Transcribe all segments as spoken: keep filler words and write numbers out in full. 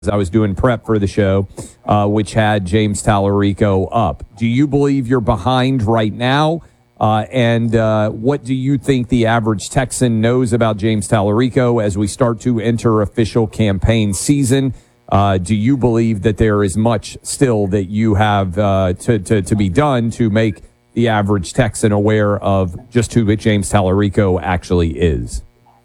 I was doing prep for the show, uh, which had James Tallarico up. Do you believe you're behind right now? Uh, and uh, what do you think the average Texan knows about James Tallarico as we start to enter official campaign season? Uh, do you believe that there is much still that you have uh, to, to, to be done to make the average Texan aware of just who James Tallarico actually is?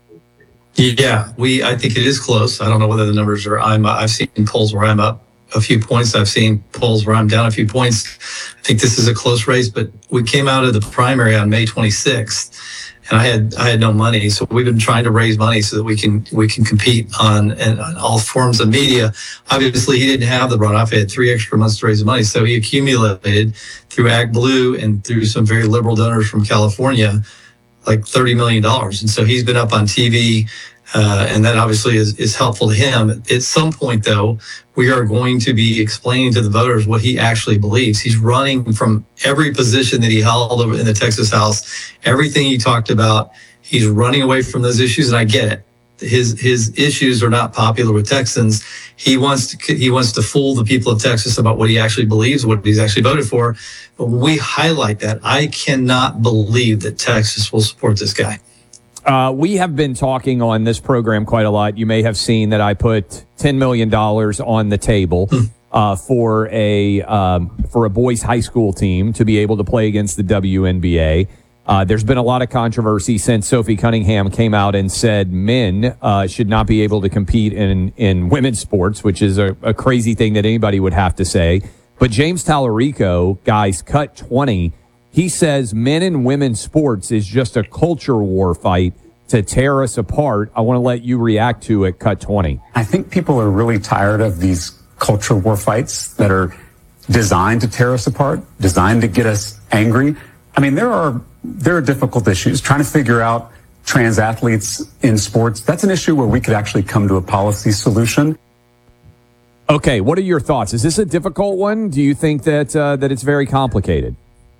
Yeah, we. I think it is close. I don't know whether the numbers are. I'm. I've seen polls where I'm up a few points. I've seen polls where I'm down a few points. I think this is a close race. But we came out of the primary on May twenty-sixth, and I had I had no money. So we've been trying to raise money so that we can we can compete on and on all forms of media. Obviously, he didn't have the runoff. He had three extra months to raise the money, so he accumulated through AgBlue and through some very liberal donors from California, like thirty million dollars. And so he's been up on T V, uh, and that obviously is, is helpful to him. At some point, though, we are going to be explaining to the voters what he actually believes. He's running from every position that he held over in the Texas House, everything he talked about. He's running away from those issues, and I get it. His his issues are not popular with Texans. He wants to he wants to fool the people of Texas about what he actually believes, what he's actually voted for. But we highlight that. I cannot believe that Texas will support this guy. Uh, we have been talking on this program quite a lot. You may have seen that I put ten million dollars on the table uh, for a um, for a boys' high school team to be able to play against the W N B A. Uh, there's been a lot of controversy since Sophie Cunningham came out and said men uh, should not be able to compete in, in women's sports, which is a, a crazy thing that anybody would have to say. But James Tallarico, guys, cut twenty, he says men and women's sports is just a culture war fight to tear us apart. I want to let you react to it, cut twenty. I think people are really tired of these culture war fights that are designed to tear us apart, designed to get us angry. I mean, there are there are difficult issues. Trying to figure out trans athletes in sports, that's an issue where we could actually come to a policy solution. Okay, what are your thoughts? Is this a difficult one? Do you think that uh, that it's very complicated?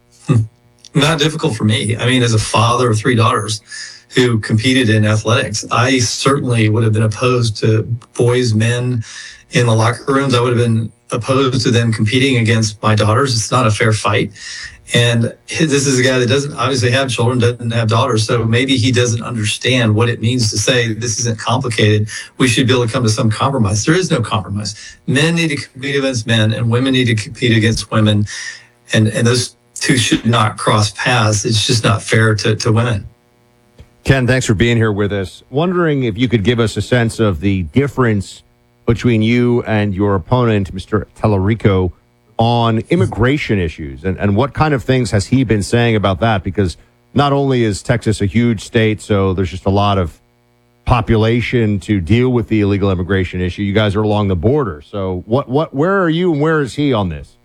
Not difficult for me. I mean, as a father of three daughters who competed in athletics, I certainly would have been opposed to boys, men in the locker rooms. I would have been opposed to them competing against my daughters. It's not a fair fight. And this is a guy that doesn't obviously have children, doesn't have daughters, so maybe he doesn't understand what it means to say this isn't complicated. We should be able to come to some compromise. There is no compromise. Men need to compete against men, and women need to compete against women, and, and those two should not cross paths. It's just not fair to, to women. Ken, thanks for being here with us. Wondering if you could give us a sense of the difference between you and your opponent, Mister Tallarico, on immigration issues, and, and what kind of things has he been saying about that? Because not only is Texas a huge state, so there's just a lot of population to deal with the illegal immigration issue. You guys are along the border. So what, what, where are you and where is he on this?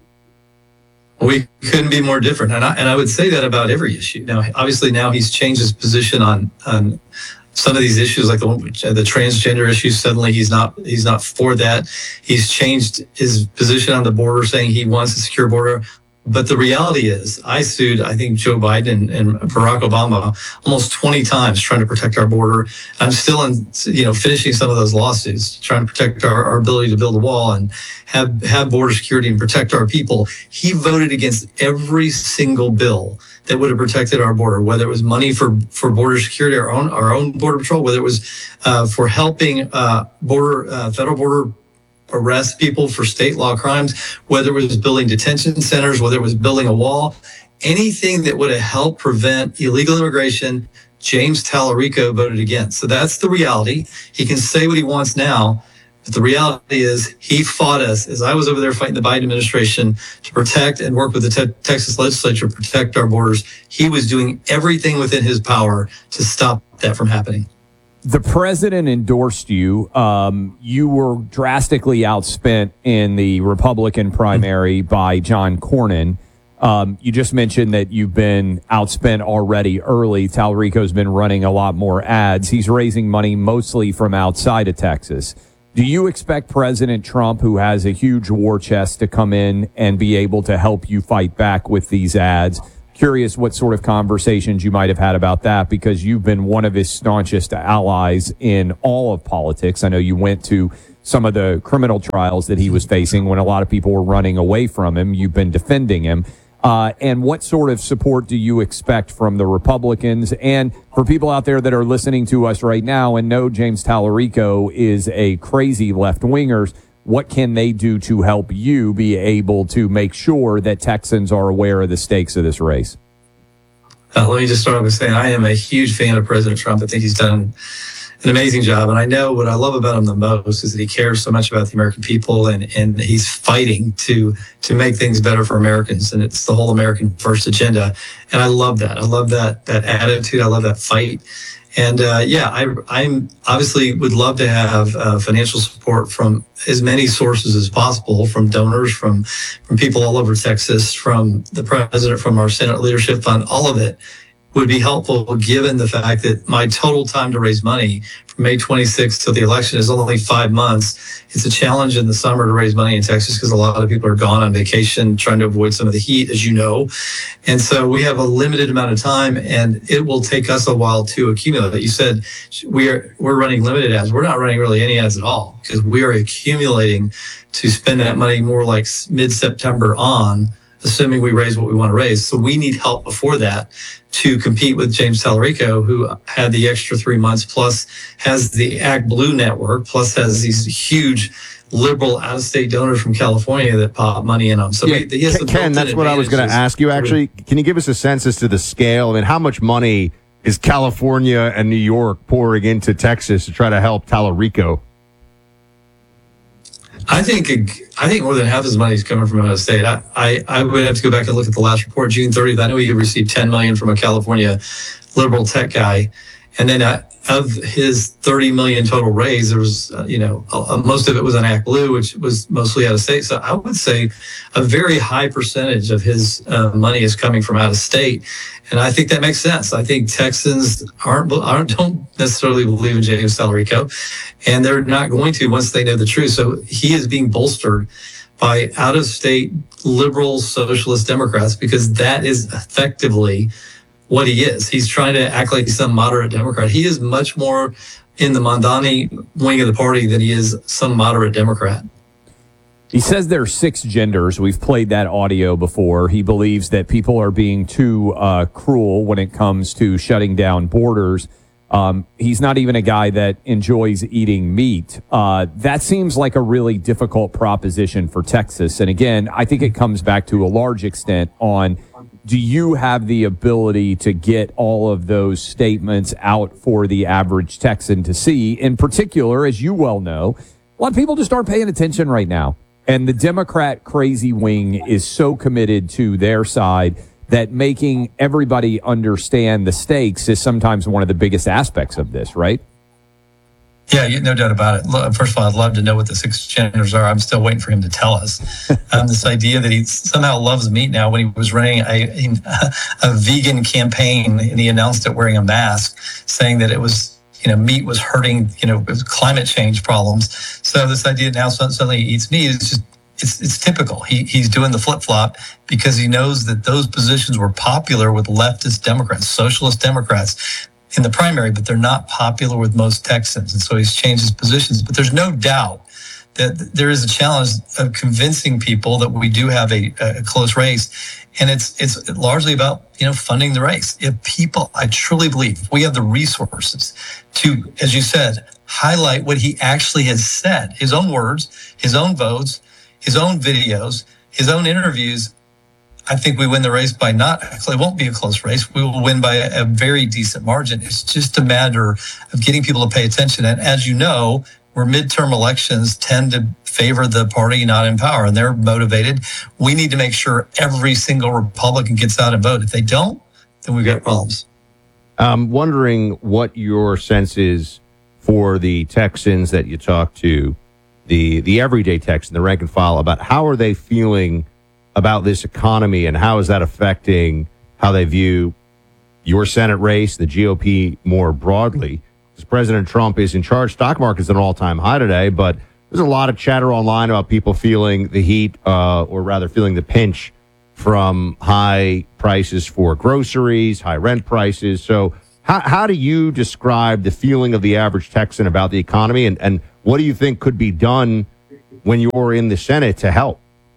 We couldn't be more different. And I, and I would say that about every issue. Now, obviously now he's changed his position on, on some of these issues, like the the transgender issues. Suddenly he's not he's not for that. He's changed his position on the border, saying he wants a secure border. But the reality is, I sued, I think, Joe Biden and Barack Obama almost twenty times trying to protect our border. I'm still in, you know, finishing some of those lawsuits, trying to protect our, our ability to build a wall and have, have border security and protect our people. He voted against every single bill that would have protected our border, whether it was money for, for border security, our own our own border patrol, whether it was uh, for helping uh, border uh, federal border arrest people for state law crimes, whether it was building detention centers, whether it was building a wall, anything that would have helped prevent illegal immigration, James Tallarico voted against. So that's the reality. He can say what he wants now, but the reality is he fought us as I was over there fighting the Biden administration to protect and work with the te- Texas legislature to protect our borders. He was doing everything within his power to stop that from happening. The president endorsed you. Um, you were drastically outspent in the Republican primary by John Cornyn. Um, you just mentioned that you've been outspent already early. Tallarico's been running a lot more ads. He's raising money mostly from outside of Texas. Do you expect President Trump, who has a huge war chest, to come in and be able to help you fight back with these ads? Curious what sort of conversations you might have had about that, because you've been one of his staunchest allies in all of politics. I know you went to some of the criminal trials that he was facing when a lot of people were running away from him. You've been defending him. Uh, and what sort of support do you expect from the Republicans? And for people out there that are listening to us right now and know James Tallarico is a crazy left-wingers, what can they do to help you be able to make sure that Texans are aware of the stakes of this race? Uh, let me just start off with saying I am a huge fan of President Trump. I think he's done an amazing job. And I know what I love about him the most is that he cares so much about the American people, and, and he's fighting to to make things better for Americans. And it's the whole American first agenda. And I love that. I love that that attitude. I love that fight. And uh, yeah, I I'm obviously would love to have uh, financial support from as many sources as possible, from donors, from from people all over Texas, from the president, from our Senate Leadership Fund. All of it would be helpful, given the fact that my total time to raise money from May twenty-sixth till the election is only five months. It's a challenge in the summer to raise money in Texas because a lot of people are gone on vacation, trying to avoid some of the heat, as you know. And so we have a limited amount of time, and it will take us a while to accumulate. You said we are we're running limited ads. We're not running really any ads at all because we are accumulating to spend that money more like mid-September on, assuming we raise what we want to raise. So we need help before that to compete with James Tallarico, who had the extra three months, plus has the ActBlue network, plus has these huge liberal out-of-state donors from California that pop money in them. So yeah, he, he has Ken, Ken that's what I was going to ask you, actually. Can you give us a sense as to the scale? I mean, how much money is California and New York pouring into Texas to try to help Tallarico? I think I think more than half his money is coming from out of state. I, I, I would have to go back and look at the last report, June thirtieth. I know he received ten million dollars from a California liberal tech guy, and then uh, of his thirty million dollars total raise, there was uh, you know uh, most of it was on ActBlue, which was mostly out of state. So I would say a very high percentage of his uh, money is coming from out of state, and I think that makes sense. I think Texans aren't aren't don't necessarily believe in James Tallarico, and they're not going to once they know the truth. So he is being bolstered by out-of-state liberal socialist Democrats, because that is effectively what he is. He's trying to act like he's some moderate Democrat. He is much more in the Mondani wing of the party than he is some moderate Democrat. He says there are six genders. We've played that audio before. He believes that people are being too uh, cruel when it comes to shutting down borders. Um, he's not even a guy that enjoys eating meat. Uh, that seems like a really difficult proposition for Texas. And again, I think it comes back to a large extent on, do you have the ability to get all of those statements out for the average Texan to see? In particular, as you well know, a lot of people just aren't paying attention right now. And the Democrat crazy wing is so committed to their side that making everybody understand the stakes is sometimes one of the biggest aspects of this, right? Yeah, no doubt about it. First of all, I'd love to know what the six genders are. I'm still waiting for him to tell us. Um, this idea that he somehow loves meat now. When he was running a, a, a vegan campaign, and he announced it wearing a mask, saying that it was, you know, meat was hurting, you know, climate change problems. So this idea now suddenly he eats meat is just, it's it's typical. He he's doing the flip-flop because he knows that those positions were popular with leftist Democrats, socialist Democrats in the primary, but they're not popular with most Texans. And so he's changed his positions. But there's no doubt that there is a challenge of convincing people that we do have a, a close race. And it's it's largely about, you know, funding the race. If people, I truly believe, if we have the resources to, as you said, highlight what he actually has said, his own words, his own votes, his own videos, his own interviews, I think we win the race by not, actually, it won't be a close race. We will win by a, a very decent margin. It's just a matter of getting people to pay attention. And as you know, where midterm elections tend to favor the party not in power, and they're motivated. We need to make sure every single Republican gets out and vote. If they don't, then we've got problems. I'm wondering what your sense is for the Texans that you talk to, the the everyday Texan, the rank and file, about how are they feeling about this economy, and how is that affecting how they view your Senate race, the G O P more broadly? Because President Trump is in charge. Stock market's at an all-time high today, but there's a lot of chatter online about people feeling the heat, uh, or rather feeling the pinch from high prices for groceries, high rent prices. So how, how do you describe the feeling of the average Texan about the economy, and, and what do you think could be done when you're in the Senate to help?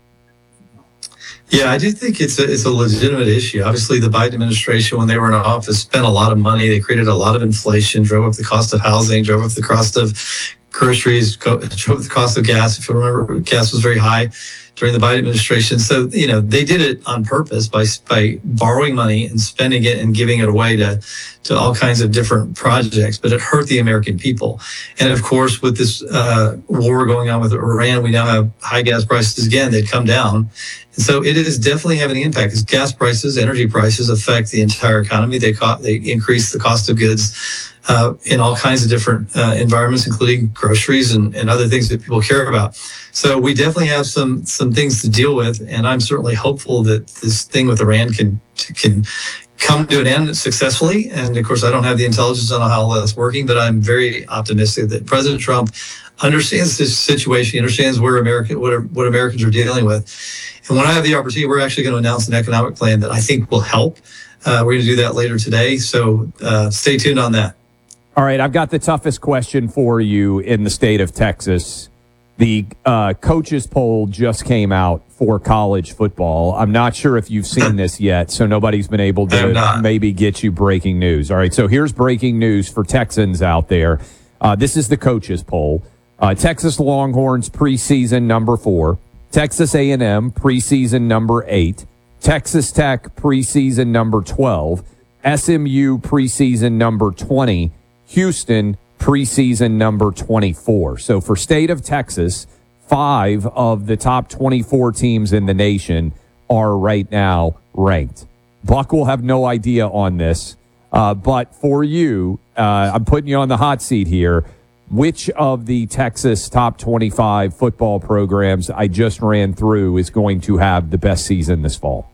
Yeah, I do think it's a, it's a legitimate issue. Obviously, the Biden administration, when they were in office, spent a lot of money. They created a lot of inflation, drove up the cost of housing, drove up the cost of groceries, drove up the cost of gas. If you remember, gas was very high during the Biden administration. So, you know, they did it on purpose by by borrowing money and spending it and giving it away to, to all kinds of different projects. But it hurt the American people. And of course, with this uh, war going on with Iran, we now have high gas prices again. They'd come down. And so it is definitely having an impact because gas prices, energy prices affect the entire economy. They co- they increase the cost of goods uh, in all kinds of different uh, environments, including groceries and, and other things that people care about. So we definitely have some some things to deal with, and I'm certainly hopeful that this thing with Iran can can come to an end successfully. And of course, I don't have the intelligence on how that's working, but I'm very optimistic that President Trump understands this situation, he understands where America, what, what Americans are dealing with. And when I have the opportunity, we're actually going to announce an economic plan that I think will help. Uh, we're going to do that later today. So uh, stay tuned on that. All right. I've got the toughest question for you in the state of Texas. The uh, coaches poll just came out for college football. I'm not sure if you've seen this yet, so nobody's been able to maybe get you breaking news. All right. So here's breaking news for Texans out there. Uh, this is the coaches poll. Uh, Texas Longhorns preseason number four. Texas A and M preseason number eight, Texas Tech preseason number twelve, S M U preseason number twenty, Houston preseason number twenty-four. So for state of Texas, five of the top twenty-four teams in the nation are right now ranked. Buck will have no idea on this, uh, but for you, uh, I'm putting you on the hot seat here. Which of the Texas top twenty-five football programs I just ran through is going to have the best season this fall?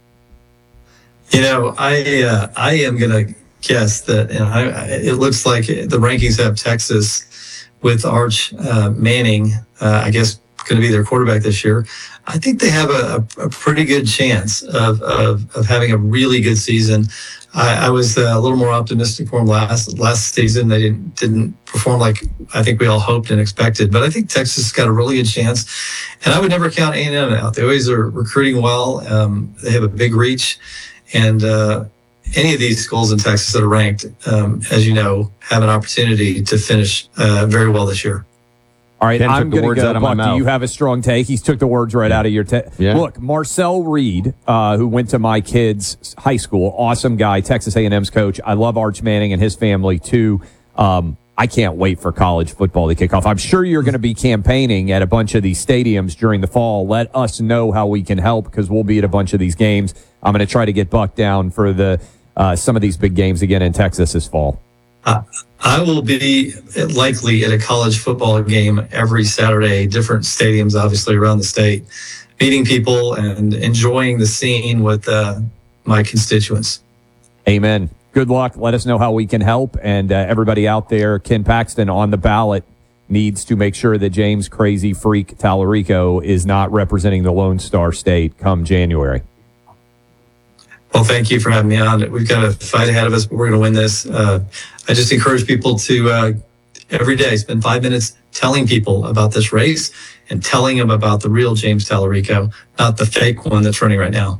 You know, I uh, I am going to guess that you know, I, it looks like the rankings have Texas with Arch uh, Manning, uh, I guess, going to be their quarterback this year. I think they have a, a pretty good chance of, of, of having a really good season. I, I was uh, a little more optimistic for them last last season. They didn't didn't perform like I think we all hoped and expected. But I think Texas has got a really good chance. And I would never count A and M out. They always are recruiting well. Um, they have a big reach. And uh, any of these schools in Texas that are ranked, um, as you know, have an opportunity to finish uh, very well this year. All right, Ken I'm going to go, Buck, do you have a strong take? He took the words right out of your take. Yeah. Look, Marcel Reed, uh, who went to my kid's high school, awesome guy, Texas A and M's coach. I love Arch Manning and his family, too. Um, I can't wait for college football to kick off. I'm sure you're going to be campaigning at a bunch of these stadiums during the fall. Let us know how we can help because we'll be at a bunch of these games. I'm going to try to get Buck down for the uh, some of these big games again in Texas this fall. Uh, I will be likely at a college football game every Saturday, different stadiums, obviously, around the state, meeting people and enjoying the scene with uh, my constituents. Amen. Good luck. Let us know how we can help. And uh, everybody out there, Ken Paxton on the ballot needs to make sure that James Crazy Freak Tallarico is not representing the Lone Star State come January. Well, thank you for having me on. We've got a fight ahead of us, but we're going to win this. Uh, I just encourage people to uh, every day spend five minutes telling people about this race and telling them about the real James Tallarico, not the fake one that's running right now.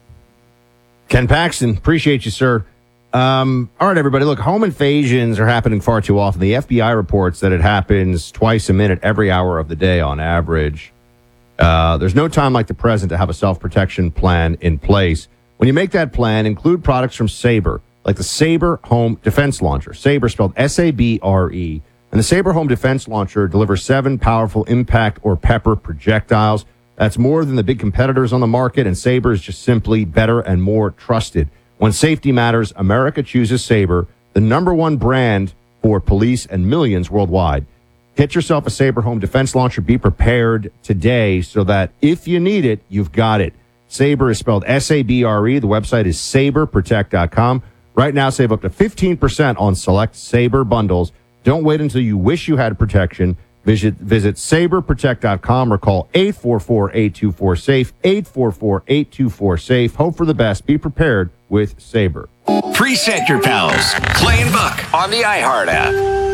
Ken Paxton, appreciate you, sir. Um, all right, everybody. Look, home invasions are happening far too often. The F B I reports that it happens twice a minute, every hour of the day on average. Uh, there's no time like the present to have a self-protection plan in place. When you make that plan, include products from Sabre, like the Sabre Home Defense Launcher. Sabre spelled S A B R E. And the Sabre Home Defense Launcher delivers seven powerful impact or pepper projectiles. That's more than the big competitors on the market, and Sabre is just simply better and more trusted. When safety matters, America chooses Sabre, the number one brand for police and millions worldwide. Get yourself a Sabre Home Defense Launcher. Be prepared today so that if you need it, you've got it. Sabre is spelled S A B R E. The website is sabre protect dot com. Right now, save up to fifteen percent on select Sabre bundles. Don't wait until you wish you had protection. Visit, visit sabre protect dot com or call eight four four, eight two four, SAFE, eight four four, eight two four, SAFE. Hope for the best. Be prepared with Sabre. Preset your pals. Clay and Buck on the iHeart app.